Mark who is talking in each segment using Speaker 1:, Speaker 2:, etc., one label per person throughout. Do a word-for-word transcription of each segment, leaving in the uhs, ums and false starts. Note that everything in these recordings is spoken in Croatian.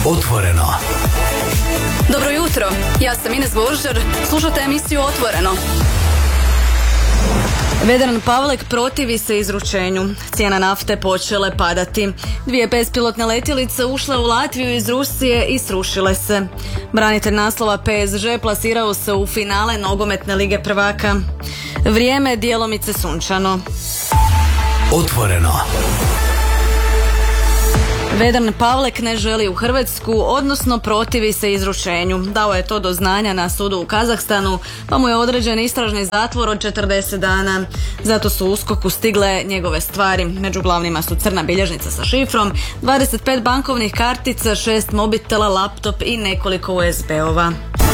Speaker 1: Otvoreno.
Speaker 2: Dobro jutro, ja sam Ines Boržar, slušate emisiju Otvoreno. Vedran Pavlek protivi se izručenju. Cijena nafte počele padati. Dvije bespilotne letjelice ušle u Latviju iz Rusije i srušile se. Branitelj naslova P S G plasirao se u finale nogometne lige prvaka. Vrijeme djelomice sunčano.
Speaker 1: Otvoreno.
Speaker 2: Vedran Pavlek ne želi u Hrvatsku, odnosno protivi se izručenju. Dao je to do znanja na sudu u Kazahstanu, pa mu je određen istražni zatvor od četrdeset dana. Zato su USKOK-u stigle njegove stvari. Među glavnima su crna bilježnica sa šifrom, dvadeset pet bankovnih kartica, šest mobitela, laptop i nekoliko U S B-ova.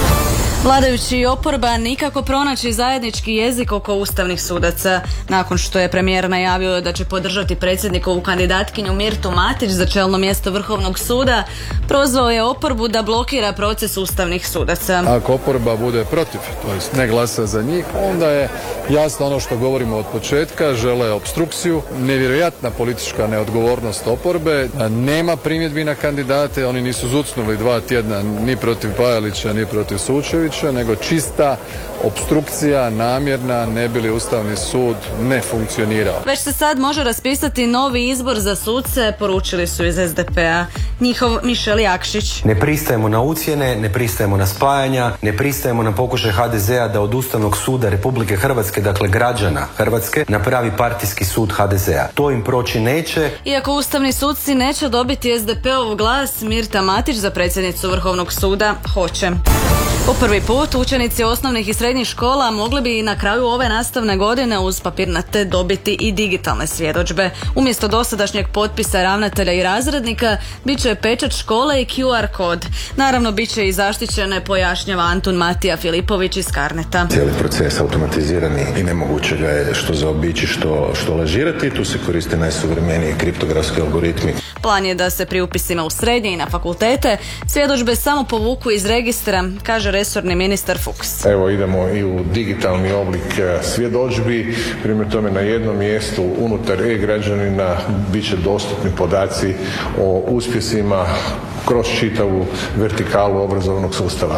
Speaker 2: Vladajući i oporba nikako pronaći zajednički jezik oko ustavnih sudaca. Nakon što je premijer najavio da će podržati predsjednikovu kandidatkinju Mirtu Matić za čelno mjesto Vrhovnog suda, prozvao je oporbu da blokira proces ustavnih sudaca.
Speaker 3: Ako oporba bude protiv, to jest ne glasa za njih, onda je jasno ono što govorimo od početka, žele opstrukciju, nevjerojatna politička neodgovornost oporbe, nema primjedbi na kandidate, oni nisu zucnuli dva tjedna ni protiv Pajalića ni protiv Sučevića, nego čista opstrukcija, namjerna, ne bi li Ustavni sud ne funkcionirao.
Speaker 2: Već se sad može raspisati novi izbor za suce, poručili su iz S D P-a. Njihov Mišel Jakšić.
Speaker 4: Ne pristajemo na ucjene, ne pristajemo na spajanja, ne pristajemo na pokušaj H D Z-a da od Ustavnog suda Republike Hrvatske, dakle građana Hrvatske, napravi partijski sud H D Z-a. To im proći neće.
Speaker 2: Iako ustavni sudci neće dobiti S D P-ov glas, Mirta Matić za predsjednicu Vrhovnog suda hoće. Po prvi put učenici osnovnih i srednjih škola mogli bi na kraju ove nastavne godine uz papirnate dobiti i digitalne svjedodžbe. Umjesto dosadašnjeg potpisa ravnatelja i razrednika bit će pečat škole i Q R kod. Naravno bit će i zaštićene, pojašnjava Antun Matija Filipović iz Karneta.
Speaker 5: Cijeli proces automatizirani i nemoguće ga je što zaobići, što, što lažirati. Tu se koriste najsuvremeniji kriptografski algoritmi.
Speaker 2: Plan je da se pri upisima u srednje i na fakultete svjedodžbe samo povuku iz registra, kaže resorni ministar Fuchs.
Speaker 6: Evo idemo i u digitalni oblik svjedodžbi, prema tome na jednom mjestu unutar e-građanina bit će dostupni podaci o uspjesima kroz čitavu vertikalu obrazovnog sustava.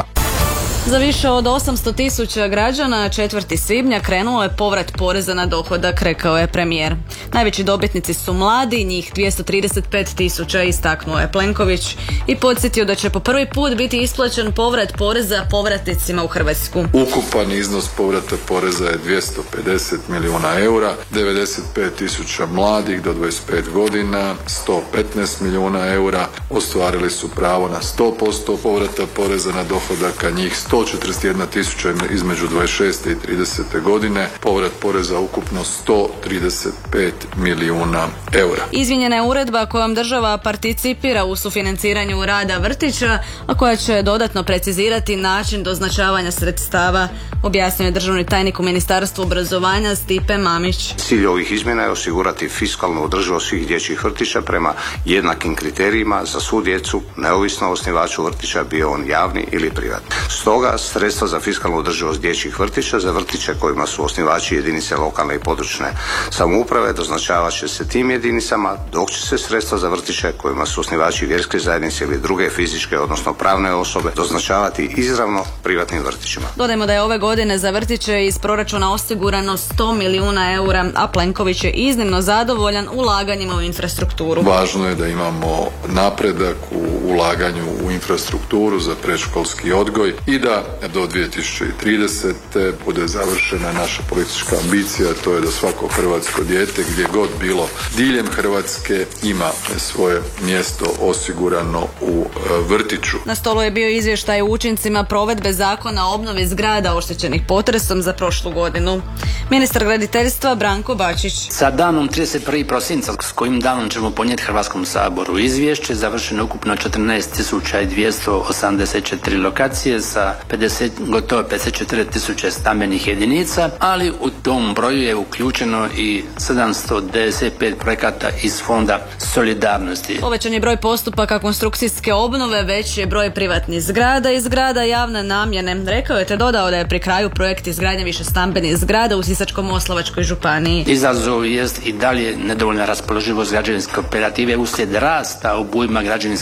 Speaker 2: Za više od osamsto tisuća građana četvrtog svibnja krenuo je povrat poreza na dohodak, rekao je premijer. Najveći dobitnici su mladi, njih dvjesto trideset pet tisuća, istaknuo je Plenković i podsjetio da će po prvi put biti isplaćen povrat poreza povratnicima u Hrvatsku.
Speaker 3: Ukupan iznos povrata poreza je dvjesto pedeset milijuna eura, devedeset pet tisuća mladih do dvadeset pet godina, sto petnaest milijuna eura ostvarili su pravo na sto posto povrata poreza na dohodak, a njih sto četrdeset jedna tisuća između dvadeset šeste i tridesete godine, povrat poreza ukupno sto trideset pet milijuna eura.
Speaker 2: Izmijenjena je uredba kojom država participira u sufinanciranju rada vrtića, a koja će dodatno precizirati način doznačavanja sredstava, objasnio je državni tajnik u Ministarstvu obrazovanja Stipe Mamić.
Speaker 7: Cilj ovih izmjena je osigurati fiskalnu održivost svih dječjih vrtića prema jednakim kriterijima za svu djecu, neovisno o osnivaču vrtića, bio on javni ili privatni. Stoga sredstva za fiskalnu održivost dječjih vrtića za vrtiće kojima su osnivači jedinice lokalne i područne samouprave doznačavat će se tim jedinicama, dok će se sredstva za vrtiće kojima su osnivači vjerske zajednice ili druge fizičke, odnosno pravne osobe, doznačavati izravno privatnim vrtićima.
Speaker 2: Dodajmo da je ove godine za vrtiće iz proračuna osigurano sto milijuna eura, a Plenković je iznimno zadovoljan ulaganjima u infrastrukturu.
Speaker 3: Važno je da imamo napredak u ulaganju u infrastrukturu za predškolski odgoj i da do dvije tisuće tridesete bude završena naša politička ambicija, to je da svako hrvatsko dijete gdje god bilo diljem Hrvatske ima svoje mjesto osigurano u vrtiću.
Speaker 2: Na stolu je bio izvještaj o učincima provedbe zakona o obnovi zgrada oštećenih potresom za prošlu godinu. Ministar graditeljstva Branko Bačić.
Speaker 8: Sa danom trideset prvog prosinca, s kojim danom ćemo podnijeti Hrvatskom saboru izvješće, završeno ukupno četrnaest tisuća dvjesto osamdeset četiri lokacije sa pedeset, gotovo pedeset četiri tisuće stambenih jedinica, ali u tom broju je uključeno i sedamsto devedeset pet projekata iz Fonda solidarnosti.
Speaker 2: Povećan je broj postupaka konstrukcijske obnove, veći je broj privatnih zgrada i zgrada javne namjene. Rekao je te dodao da je pri kraju projekt izgradnje više stambenih zgrada u Sisačko-moslavačkoj županiji.
Speaker 8: Izazov jest i dalje nedovoljna raspoloživost građevinske operative uslijed rasta obujma građevinskih radova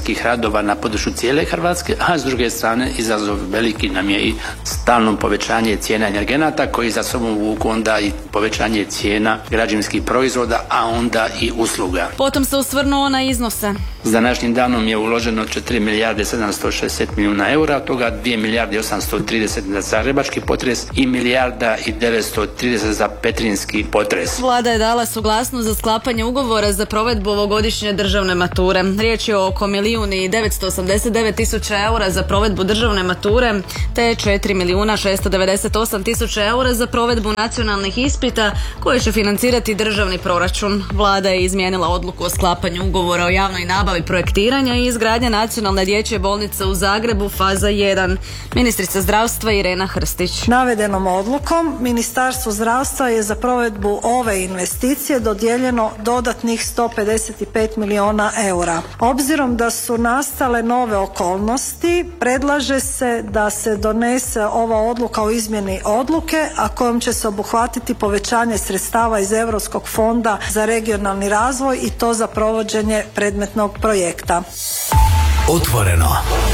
Speaker 8: radova na području cijele Hrvatske, a s druge strane izazov veliki nam je i stalno povećanje cijena energenata koji za sobom vuku onda i povećanje cijena građevinskih proizvoda, a onda i usluga.
Speaker 2: Potom se osvrnuo na iznose.
Speaker 8: S današnjim danom je uloženo četiri milijarde sedamsto šezdeset milijuna eura, od toga dvije milijarde osamsto trideset za zagrebački potres i milijarda i devetsto trideset za petrinjski potres.
Speaker 2: Vlada je dala suglasnost za sklapanje ugovora za provedbu ovogodišnje državne mature. Riječ je o oko milijun i devetsto osamdeset devet tisuća eura za provedbu državne mature, te četiri milijuna šesto devedeset osam tisuća eura za provedbu nacionalnih ispita koje će financirati državni proračun. Vlada je izmijenila odluku o sklapanju ugovora o javnoj nabavi projektiranja i izgradnje nacionalne dječje bolnice u Zagrebu faza jedan. Ministrica zdravstva Irena Hrstić.
Speaker 9: Navedenom odlukom Ministarstvo zdravstva je za provedbu ove investicije dodijeljeno dodatnih sto pedeset pet milijuna eura. Obzirom da su nastale nove okolnosti, predlaže se da se donese ova odluka o izmjeni odluke, a kojom će se obuhvatiti povećanje sredstava iz Europskog fonda za regionalni razvoj i to za provođenje predmetnog projekta.
Speaker 1: Otvoreno.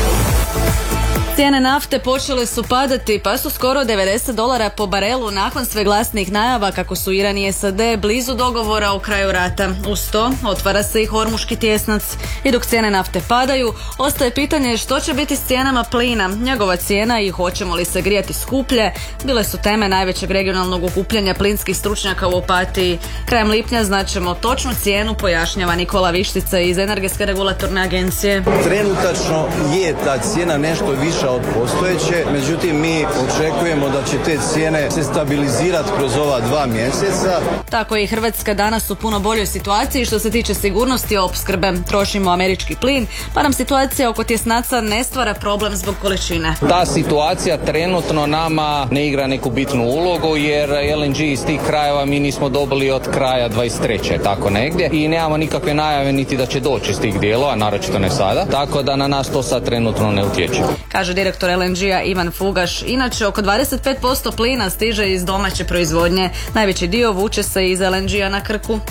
Speaker 2: Cijene nafte počele su padati pa su skoro devedeset dolara po barelu nakon sve glasnih najava kako su Iran i S A D blizu dogovora o kraju rata. Uz to otvara se i Hormuški tjesnac. I dok cijene nafte padaju, ostaje pitanje što će biti s cijenama plina, njegova cijena i hoćemo li se grijati skuplje, bile su teme najvećeg regionalnog okupljanja plinskih stručnjaka u Opatiji. Krajem lipnja znaćemo točnu cijenu, pojašnjava Nikola Vištica iz Energetske regulatorne agencije.
Speaker 10: Trenutačno je ta cijena nešto više od postojeće, međutim mi očekujemo da će te cijene se stabilizirati kroz ova dva mjeseca.
Speaker 2: Tako je i Hrvatska danas u puno boljoj situaciji što se tiče sigurnosti opskrbe. Trošimo američki plin, pa nam situacija oko tjesnaca ne stvara problem zbog količine.
Speaker 11: Ta situacija trenutno nama ne igra neku bitnu ulogu jer L N G iz tih krajeva mi nismo dobili od kraja dvadeset treće tako negdje i nemamo nikakve najave niti da će doći iz tih dijelova, naročito ne sada, tako da na nas to sad trenutno ne utječe.
Speaker 2: Kaže direktor L N G-a Ivan Fugaš. Inače, oko dvadeset pet posto plina stiže iz domaće proizvodnje. Najveći dio vuče se iz L N G-a na Krku.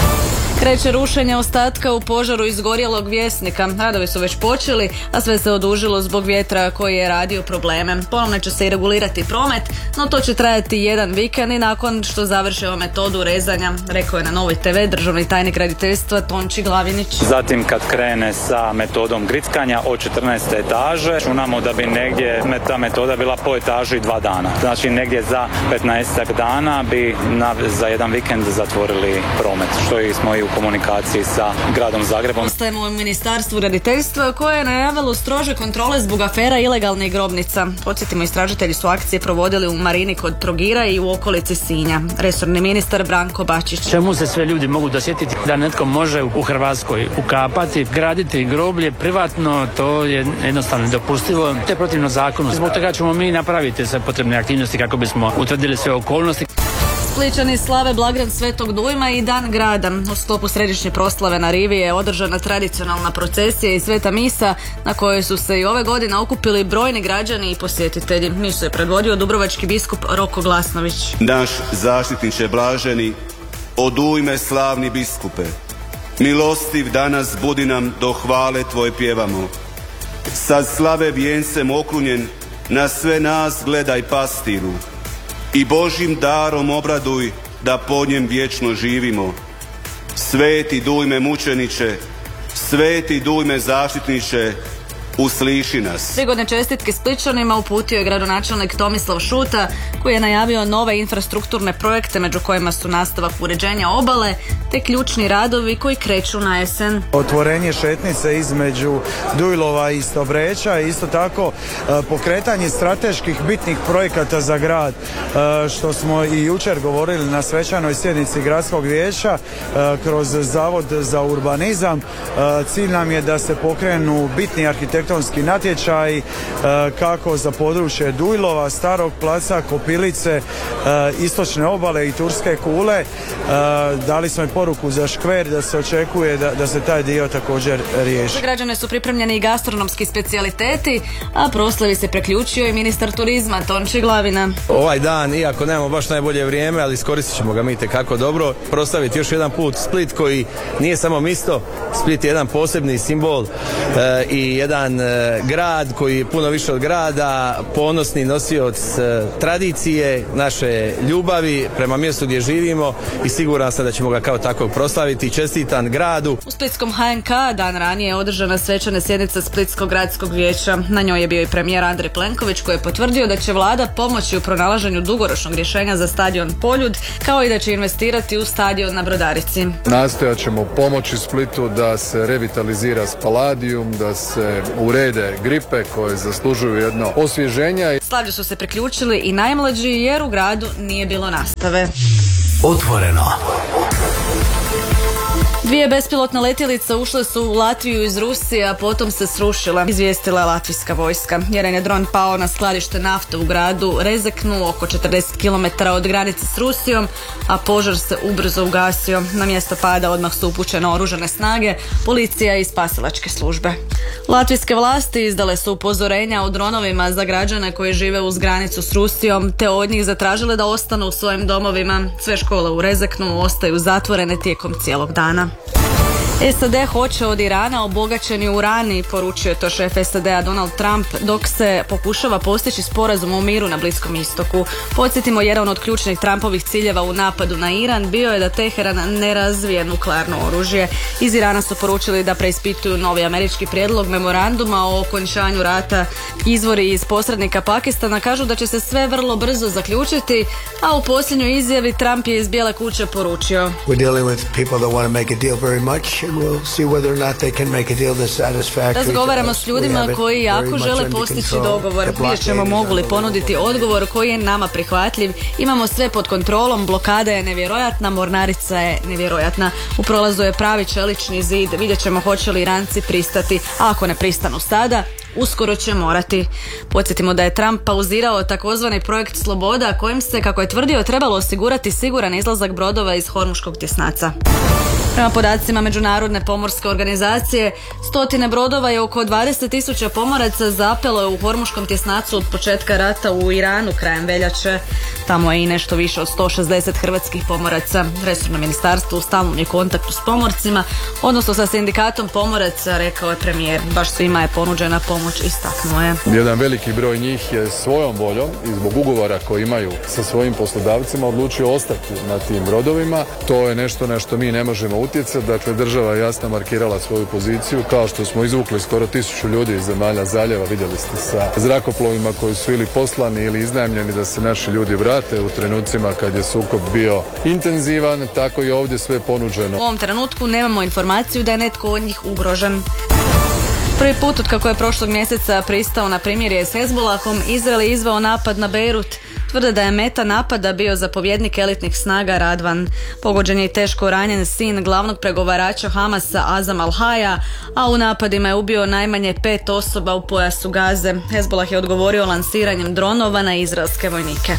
Speaker 2: Kreće rušenje ostatka u požaru izgorjelog Vjesnika. Radovi su već počeli, a sve se odužilo zbog vjetra koji je radio probleme. Ponovno će se i regulirati promet, no to će trajati jedan vikend i nakon što završe ovu metodu rezanja, rekao je na Novoj T V državni tajnik graditeljstva Tonči Glavinić.
Speaker 12: Zatim kad krene sa metodom grickanja od četrnaeste etaže, računamo da bi negdje ta metoda bila po etaži dva dana. Znači negdje za petnaestak dana bi na, za jedan vikend zatvorili promet, što i smo i u komunikaciji sa gradom Zagrebom.
Speaker 2: Ostajemo u Ministarstvu graditeljstva koje je najavilo strože kontrole zbog afera ilegalnih grobnica. Podsjetimo, istražitelji su akcije provodili u Marini kod Trogira i u okolici Sinja. Resorni ministar Branko Bačić.
Speaker 13: Čemu se sve ljudi mogu dosjetiti da netko može u Hrvatskoj ukapati, graditi groblje privatno, to je jednostavno nedopustivo, to je protivno zakonu. Zbog toga ćemo mi napraviti sve potrebne aktivnosti kako bismo utvrdili sve okolnosti.
Speaker 2: Splićani slave blagdan Svetog Dujma i Dan grada. U sklopu središnje proslave na rivi je održana tradicionalna procesija i sveta misa na kojoj su se i ove godine okupili brojni građani i posjetitelji. Misu je predvodio dubrovački biskup Roko Glasnović.
Speaker 14: Naš zaštitniče blaženi, odujme slavni biskupe, milostiv danas budi nam do hvale tvoje pjevamo. Sad slave vijencem okrunjen, na sve nas gledaj pastiru i Božjim darom obraduj da po njem vječno živimo. Sveti Dujme mučeniče, sveti Dujme zaštitniče, usliši nas.
Speaker 2: Prigodne čestitke Splićanima uputio je gradonačelnik Tomislav Šuta, koji je najavio nove infrastrukturne projekte među kojima su nastavak uređenja obale te ključni radovi koji kreću na jesen.
Speaker 15: Otvorenje šetnice između Dujlova i Stobreča i isto tako pokretanje strateških bitnih projekata za grad, što smo i jučer govorili na svečanoj sjednici gradskog vijeća kroz Zavod za urbanizam. Cilj nam je da se pokrenu bitni arhitektonski arhitektonski natječaj kako za područje Dujlova, Starog placa, Kopilice, istočne obale i Turske kule. Dali smo i poruku za škver da se očekuje da, da se taj dio također riješi.
Speaker 2: Za građane su pripremljeni i gastronomski specijaliteti, a proslavi se priključio i ministar turizma Tonči Glavina.
Speaker 16: Ovaj dan, iako nemamo baš najbolje vrijeme, ali iskoristit ćemo ga mi tekako dobro, proslaviti još jedan put Split koji nije samo misto, Split je jedan posebni simbol e, i jedan e, grad koji je puno više od grada, ponosni nosioc e, tradicije, naše ljubavi prema mjestu gdje živimo i siguran sam da ćemo ga kao takvog proslaviti. Čestitan gradu.
Speaker 2: U Splitskom H N K dan ranije je održana svečana sjednica Splitskog gradskog vijeća. Na njoj je bio i premijer Andrej Plenković koji je potvrdio da će vlada pomoći u pronalaženju dugoročnog rješenja za stadion Poljud, kao i da će investirati u stadion na Brodarici.
Speaker 3: Nastojat ćemo pomoći Splitu da se revitalizira Spaladium, da se urede gripe koje zaslužuju jedno osvježenje.
Speaker 2: Slavlju su se priključili i najmlađi jer u gradu nije bilo nastave.
Speaker 1: Otvoreno.
Speaker 2: Dvije bespilotne letjelice ušle su u Latviju iz Rusije, a potom se srušile, izvijestila je latvijska vojska. Jedan je dron pao na skladište nafte u gradu Rezeknu, oko četrdeset kilometara od granice s Rusijom, a požar se ubrzo ugasio. Na mjesto pada odmah su upućene oružane snage, policija i spasilačke službe. Latvijske vlasti izdale su upozorenja o dronovima za građane koji žive uz granicu s Rusijom, te od njih zatražile da ostanu u svojim domovima. Sve škole u Rezeknu ostaju zatvorene tijekom cijelog dana. S A D hoće od Irana obogaćeni urani, poručio je to šef S A D-a Donald Trump, dok se pokušava postići sporazum o miru na Bliskom istoku. Podsjetimo, jedan od ključnih Trumpovih ciljeva u napadu na Iran bio je da Teheran ne razvije nuklearno oružje. Iz Irana su poručili da preispituju novi američki prijedlog memoranduma o okončanju rata. Izvori iz posrednika Pakistana kažu da će se sve vrlo brzo zaključiti, a u posljednjoj izjavi Trump je iz Bijele kuće poručio: razgovaramo s ljudima koji jako žele postići dogovor. Vidjet ćemo mogu li ponuditi odgovor koji je nama prihvatljiv. Imamo sve pod kontrolom, blokada je nevjerojatna, mornarica je nevjerojatna. U prolazu je pravi čelični zid. Vidjet ćemo hoće li Iranci pristati. A ako ne pristanu sada, uskoro će morati. Podsjetimo da je Trump pauzirao takozvani projekt Sloboda, kojim se, kako je tvrdio, trebalo osigurati siguran izlazak brodova iz Hormuškog tjesnaca. Prema podacima Međunarodne pomorske organizacije, stotine brodova i oko dvadeset tisuća pomoraca zapelo je u Hormuškom tjesnacu od početka rata u Iranu krajem veljače. Tamo je i nešto više od sto šezdeset hrvatskih pomoraca. Resorno ministarstvo u stalnom je kontaktu s pomorcima, odnosno sa sindikatom pomoraca, rekao je premijer. Baš svima je ponuđena pomoć, istaknuo je.
Speaker 3: Jedan veliki broj njih je svojom voljom i zbog ugovora koji imaju sa svojim poslodavcima odlučio ostati na tim brodovima. To je nešto na što mi ne možemo utjecati. Dakle, država je jasno markirala svoju poziciju, kao što smo izvukli skoro tisuću ljudi iz zemalja zaljeva. Vidjeli ste sa zrakoplovima koji su ili poslani ili iznajmljeni da se naši ljudi vrate u trenucima kad je sukob bio intenzivan, tako i ovdje sve ponuđeno.
Speaker 2: U ovom trenutku nemamo informaciju da je netko od njih ugrožen. Prvi put od kako je prošlog mjeseca pristao na primirje s Hezbolahom, Izrael je izveo napad na Beirut. Tvrde da je meta napada bio zapovjednik elitnih snaga Radvan. Pogođen je i teško ranjen sin glavnog pregovarača Hamasa Azam al-Haja, a u napadima je ubio najmanje pet osoba u pojasu Gaze. Hezbolah je odgovorio lansiranjem dronova na izraelske vojnike.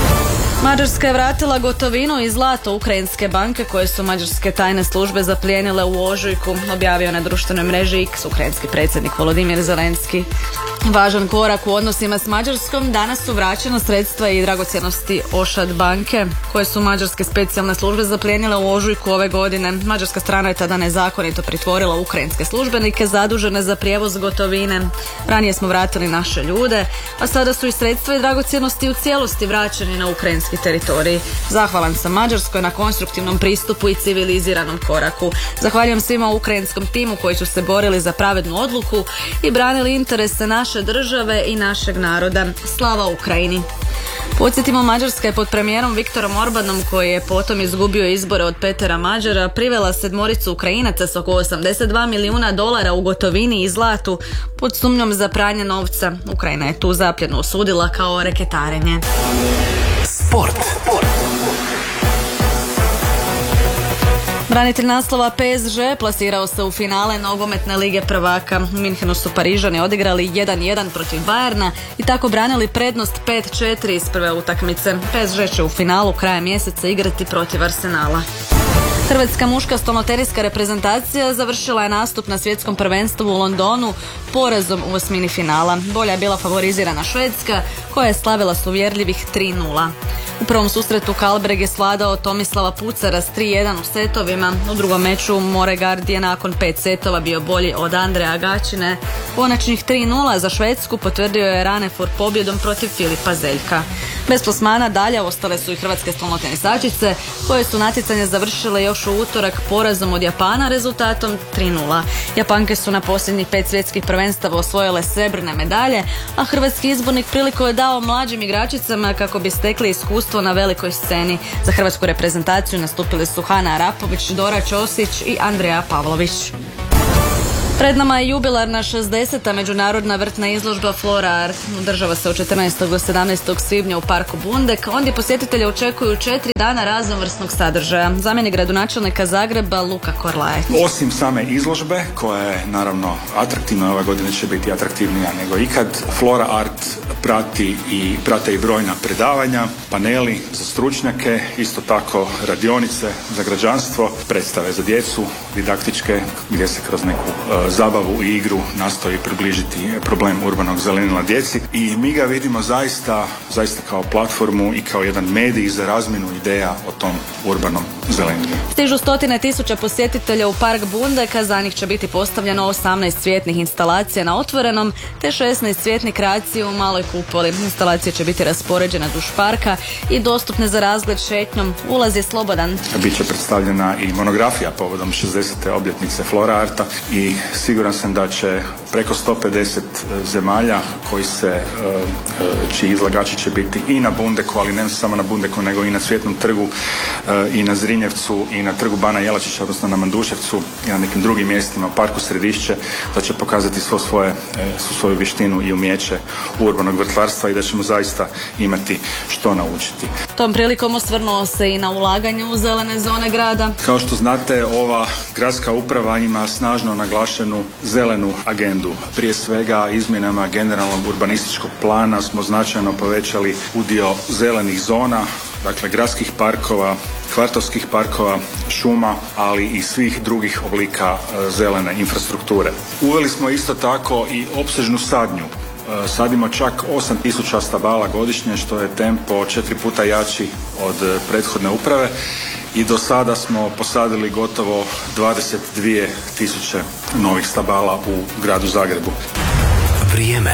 Speaker 2: Mađarska je vratila gotovinu i zlato ukrajinske banke koje su mađarske tajne službe zaplijenile u ožujku, objavio na društvenoj mreži X ukrajinski predsjednik Volodimir Zelenski. Važan korak u odnosima s Mađarskom, danas su vraćena sredstva i dragocjenosti Ošad banke koje su mađarske specijalne službe zaplijenile u ožujku ove godine. Mađarska strana je tada nezakonito pritvorila ukrajinske službenike zadužene za prijevoz gotovine. Ranije smo vratili naše ljude, a sada su i sredstva i dragocjenosti u cijelosti vraćeni na ukrajinski teritorij. Zahvalan sam Mađarskoj na konstruktivnom pristupu i civiliziranom koraku. Zahvaljujem svima u ukrajinskom timu koji su se borili za pravednu odluku i branili interese naše države i našeg naroda. Slava Ukrajini! Podsjetimo, Mađarska je pod premijerom Viktorom Orbanom, koji je potom izgubio izbore od Petera Mađara, privela sedmoricu Ukrajinaca s oko osamdeset dva milijuna dolara u gotovini i zlatu pod sumnjom za pranje novca. Ukrajina je tu zapljenu osudila kao reketarenje.
Speaker 1: Sport.
Speaker 2: Branitelj naslova P S G plasirao se u finale nogometne lige prvaka. U Minhenu su Parižani odigrali jedan jedan protiv Bayerna i tako branili prednost pet četiri iz prve utakmice. P S G će u finalu kraja mjeseca igrati protiv Arsenala. Hrvatska muška stolnoteniska reprezentacija završila je nastup na svjetskom prvenstvu u Londonu porazom u osmini finala. Bolja je bila favorizirana Švedska koja je slavila s uvjerljivih tri nula. U prvom susretu Karlberg je svladao Tomislava Pucara s tri jedan u setovima. U drugom meču Moregard je nakon pet setova bio bolji od Andreja Gačine. Konačnih tri nula za Švedsku potvrdio je Ranefur pobjedom protiv Filipa Zeljka. Bez plasmana dalje ostale su i hrvatske stolnotenisačice koje su natjecanje završile još u utorak porazom od Japana rezultatom tri nula. Japanke su na posljednjih pet svjetskih prvenstava osvojile srebrne medalje, a hrvatski izbornik priliku je dao mlađim igračicama kako bi stekli iskustvo na velikoj sceni. Za hrvatsku reprezentaciju nastupili su Hana Arapović, Dora Ćosić i Andreja Pavlović. Pred nama je jubilarna šezdeseta međunarodna vrtna izložba Flora Art. Održava se od četrnaestog do sedamnaestog svibnja u parku Bundek. Ondje posjetitelje očekuju četiri dana raznovrsnog sadržaja. Zamjenik gradonačelnika Zagreba Luka Korlaje.
Speaker 17: Osim same izložbe, koja je naravno atraktivna, ove godine će biti atraktivnija nego ikad, Flora Art prati i prate i brojna predavanja, paneli za stručnjake, isto tako radionice za građanstvo, predstave za djecu, didaktičke, gdje se kroz neku uh, zabavu i igru nastoji približiti problem urbanog zelenila djeci i mi ga vidimo zaista, zaista kao platformu i kao jedan medij za razmjenu ideja o tom urbanom zelenilu.
Speaker 2: Stižu stotine tisuća posjetitelja u park Bundeka, za njih će biti postavljeno osamnaest cvjetnih instalacija na otvorenom te šesnaest cvjetnih kreacija u maloj kupoli. Instalacije će biti raspoređene duž parka i dostupne za razgled šetnjom. Ulaz je slobodan.
Speaker 17: Biće predstavljena i monografija povodom šezdesete obljetnice Flora Arta i siguran sam da će preko sto pedeset zemalja koji se, čiji izlagači će biti i na Bundeku, ali ne samo na Bundeku, nego i na Cvjetnom trgu, i na Zrinjevcu, i na trgu Bana Jelačića, odnosno na Manduševcu i na nekim drugim mjestima u parku Središće, da će pokazati svo svoje, svu svoju vještinu i umjeće urbanog vrtlarstva i da ćemo zaista imati što naučiti.
Speaker 2: Tom prilikom osvrnuo se i na ulaganje u zelene zone grada.
Speaker 17: Kao što znate, ova gradska uprava ima snažno naglašenu zelenu agendu. Prije svega izmjenama generalnog urbanističkog plana smo značajno povećali udio zelenih zona, dakle gradskih parkova, kvartovskih parkova, šuma, ali i svih drugih oblika e, zelene infrastrukture. Uveli smo isto tako i opsežnu sadnju. E, sadimo čak osam tisuća stabala godišnje, što je tempo četiri puta jači od e, prethodne uprave i do sada smo posadili gotovo dvadeset dvije tisuće novih stabala u gradu Zagrebu.
Speaker 1: Vrijeme.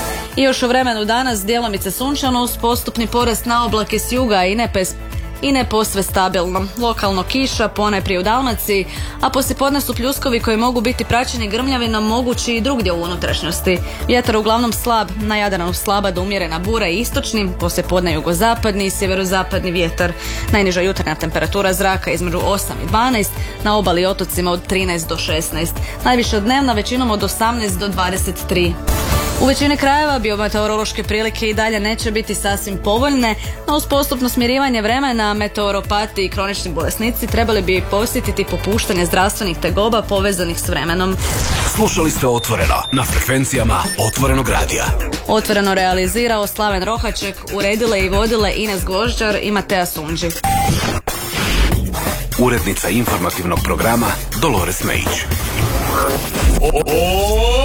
Speaker 2: I još u vremenu danas djelomice sunčano uz postupni porast na oblake s juga i ne, pes, i ne posve stabilno. Lokalno kiša, ponajprije u Dalmaciji, a poslijepodne su pljuskovi koji mogu biti praćeni grmljavinom mogući i drugdje u unutrašnjosti. Vjetar uglavnom slab, na Jadranu slaba do umjerena bura i istočni, poslijepodne jugozapadni i sjeverozapadni vjetar. Najniža jutarnja temperatura zraka između osam i dvanaest, na obali i otocima od trinaest do šesnaest. Najviša dnevna većinom od osamnaest do dvadeset tri. U većini krajeva biometeorološke prilike i dalje neće biti sasvim povoljne, no uz postupno smirivanje vremena meteoropati i kronični bolesnici trebali bi posjetiti popuštanje zdravstvenih tegoba povezanih s vremenom.
Speaker 1: Slušali ste Otvoreno na frekvencijama Otvorenog radija.
Speaker 2: Otvoreno realizirao Slaven Rohaček, uredile i vodile Ines Gvožđar i Matea Sunđi.
Speaker 1: Urednica informativnog programa Dolores Mejić.